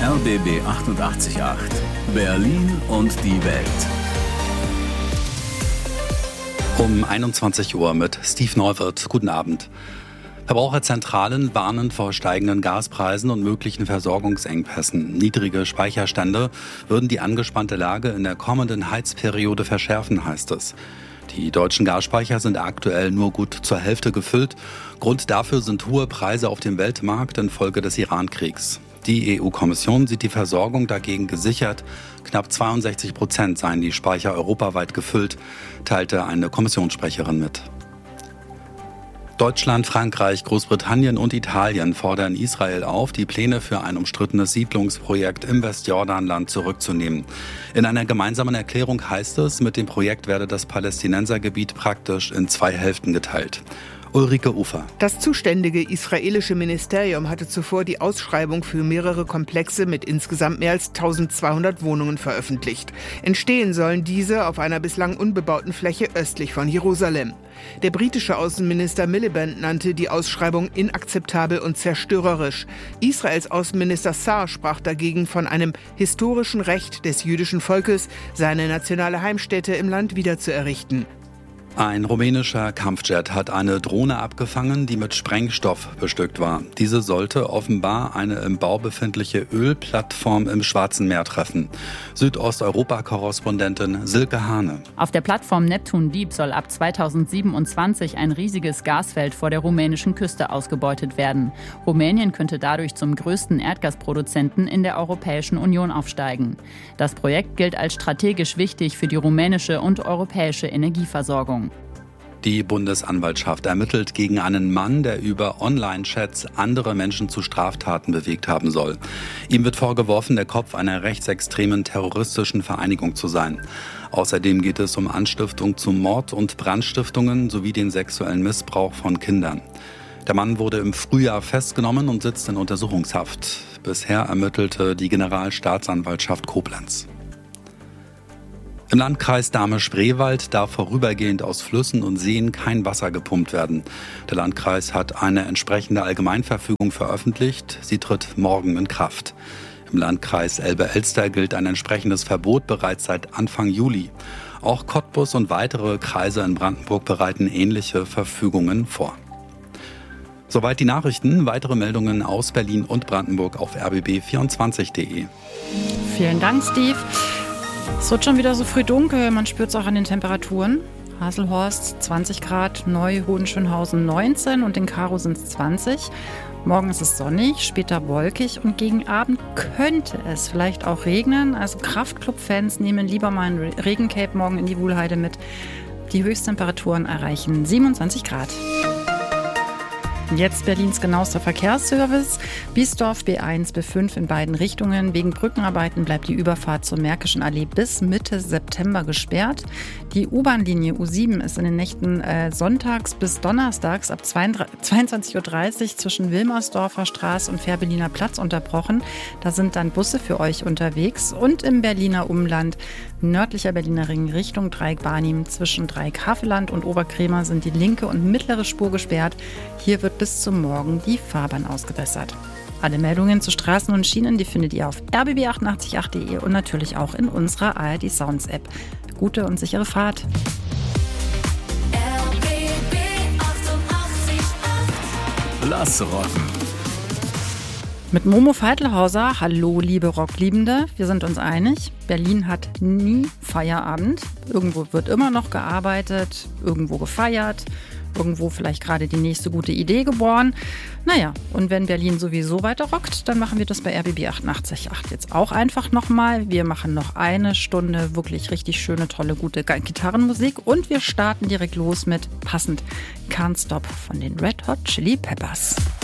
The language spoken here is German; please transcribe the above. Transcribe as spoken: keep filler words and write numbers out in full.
R B B achtundachtzig Komma acht. Berlin und die Welt. Um einundzwanzig Uhr mit Steve Neuwirth. Guten Abend. Verbraucherzentralen warnen vor steigenden Gaspreisen und möglichen Versorgungsengpässen. Niedrige Speicherstände würden die angespannte Lage in der kommenden Heizperiode verschärfen, heißt es. Die deutschen Gasspeicher sind aktuell nur gut zur Hälfte gefüllt. Grund dafür sind hohe Preise auf dem Weltmarkt infolge des Iran-Kriegs. Die E U-Kommission sieht die Versorgung dagegen gesichert. Knapp zweiundsechzig Prozent seien die Speicher europaweit gefüllt, teilte eine Kommissionssprecherin mit. Deutschland, Frankreich, Großbritannien und Italien fordern Israel auf, die Pläne für ein umstrittenes Siedlungsprojekt im Westjordanland zurückzunehmen. In einer gemeinsamen Erklärung heißt es, mit dem Projekt werde das Palästinensergebiet praktisch in zwei Hälften geteilt. Ulrike Ufer. Das zuständige israelische Ministerium hatte zuvor die Ausschreibung für mehrere Komplexe mit insgesamt mehr als eintausendzweihundert Wohnungen veröffentlicht. Entstehen sollen diese auf einer bislang unbebauten Fläche östlich von Jerusalem. Der britische Außenminister Miliband nannte die Ausschreibung inakzeptabel und zerstörerisch. Israels Außenminister Saar sprach dagegen von einem historischen Recht des jüdischen Volkes, seine nationale Heimstätte im Land wiederzuerrichten. Ein rumänischer Kampfjet hat eine Drohne abgefangen, die mit Sprengstoff bestückt war. Diese sollte offenbar eine im Bau befindliche Ölplattform im Schwarzen Meer treffen. Südosteuropa-Korrespondentin Silke Hane. Auf der Plattform Neptun Deep soll ab zweitausendsiebenundzwanzig ein riesiges Gasfeld vor der rumänischen Küste ausgebeutet werden. Rumänien könnte dadurch zum größten Erdgasproduzenten in der Europäischen Union aufsteigen. Das Projekt gilt als strategisch wichtig für die rumänische und europäische Energieversorgung. Die Bundesanwaltschaft ermittelt gegen einen Mann, der über Online-Chats andere Menschen zu Straftaten bewegt haben soll. Ihm wird vorgeworfen, der Kopf einer rechtsextremen terroristischen Vereinigung zu sein. Außerdem geht es um Anstiftung zu Mord- und Brandstiftungen sowie den sexuellen Missbrauch von Kindern. Der Mann wurde im Frühjahr festgenommen und sitzt in Untersuchungshaft. Bisher ermittelte die Generalstaatsanwaltschaft Koblenz. Im Landkreis Dahme-Spreewald darf vorübergehend aus Flüssen und Seen kein Wasser gepumpt werden. Der Landkreis hat eine entsprechende Allgemeinverfügung veröffentlicht. Sie tritt morgen in Kraft. Im Landkreis Elbe-Elster gilt ein entsprechendes Verbot bereits seit Anfang Juli. Auch Cottbus und weitere Kreise in Brandenburg bereiten ähnliche Verfügungen vor. Soweit die Nachrichten. Weitere Meldungen aus Berlin und Brandenburg auf r b b vierundzwanzig punkt d e. Vielen Dank, Steve. Es wird schon wieder so früh dunkel, man spürt es auch an den Temperaturen. Haselhorst zwanzig Grad, Neu-Hohenschönhausen neunzehn und in Karow sind es zwanzig. Morgen ist es sonnig, später wolkig und gegen Abend könnte es vielleicht auch regnen. Also Kraftclub-Fans nehmen lieber mal ein Regencape morgen in die Wuhlheide mit. Die Höchsttemperaturen erreichen siebenundzwanzig Grad. Jetzt Berlins genauester Verkehrsservice. Biesdorf B eins, B fünf in beiden Richtungen. Wegen Brückenarbeiten bleibt die Überfahrt zur Märkischen Allee bis Mitte September gesperrt. Die U-Bahn-Linie U sieben ist in den Nächten äh, sonntags bis donnerstags ab zweiundzwanzig Uhr dreißig zwischen Wilmersdorfer Straße und Fährberliner Platz unterbrochen. Da sind dann Busse für euch unterwegs. Und im Berliner Umland, nördlicher Berliner Ring Richtung Dreieck-Barnim zwischen Dreieck-Havelland und Oberkrämer sind die linke und mittlere Spur gesperrt. Hier wird bis zum Morgen die Fahrbahn ausgebessert. Alle Meldungen zu Straßen und Schienen, die findet ihr auf r b b achtundachtzig Komma acht punkt d e und natürlich auch in unserer A R D Sounds App. Gute und sichere Fahrt. R B B achtundachtzig Komma acht. Lass rocken. Mit Momo Feitelhauser, hallo liebe Rockliebende, wir sind uns einig, Berlin hat nie Feierabend. Irgendwo wird immer noch gearbeitet, irgendwo gefeiert, irgendwo vielleicht gerade die nächste gute Idee geboren. Naja, und wenn Berlin sowieso weiter rockt, dann machen wir das bei R B B achtundachtzig Komma acht jetzt auch einfach nochmal. Wir machen noch eine Stunde wirklich richtig schöne, tolle, gute Gitarrenmusik und wir starten direkt los mit passend Can't Stop von den Red Hot Chili Peppers.